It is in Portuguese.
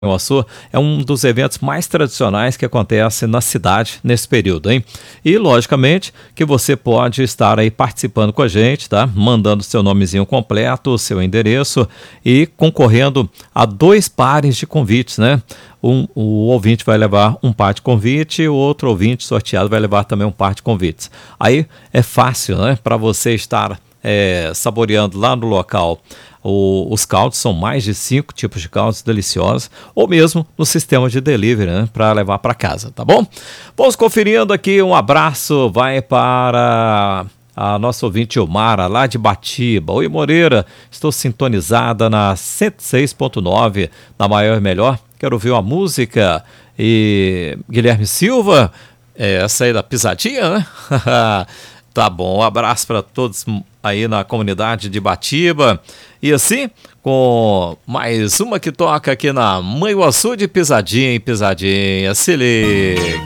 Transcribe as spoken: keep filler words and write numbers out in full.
Manhuaçu é um dos eventos mais tradicionais que acontece na cidade nesse período, hein? E, logicamente, que você pode estar aí participando com a gente, tá? Mandando seu nomezinho completo, seu endereço e concorrendo a dois pares de convites, né? Um, o ouvinte vai levar um par de convite e o outro ouvinte sorteado vai levar também um par de convites. Aí é fácil, né? Para você estar é, saboreando lá no local. O, os caldos são mais de cinco tipos de caldos deliciosos, ou mesmo no sistema de delivery, né, para levar para casa, tá bom? Vamos conferindo aqui, um abraço vai para a nossa ouvinte Ilmara, lá de Batiba. Oi, Moreira, estou sintonizada na cento e seis ponto nove, na Maior e Melhor, quero ouvir uma música. E Guilherme Silva, é essa aí da pisadinha, né? Tá bom, um abraço para todos aí na comunidade de Batiba. E assim, com mais uma que toca aqui na Manhuaçu de Pisadinha em Pisadinha. Se liga.